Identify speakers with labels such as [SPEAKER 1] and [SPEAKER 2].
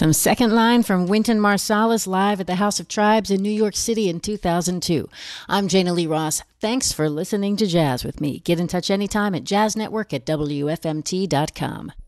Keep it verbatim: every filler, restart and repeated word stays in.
[SPEAKER 1] Some second line from Wynton Marsalis live at the House of Tribes in New York City in two thousand two. I'm Jana Lee Ross. Thanks for listening to Jazz with me. Get in touch anytime at jazz network at W F M T dot com.